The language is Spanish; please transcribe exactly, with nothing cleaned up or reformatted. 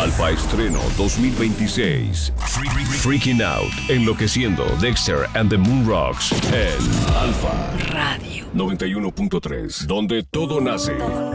Alfa Estreno dos mil veintiséis. Freaking Out, Enloqueciendo, Dexter and the Moon Rocks en Alfa Radio noventa y uno punto tres, donde todo nace.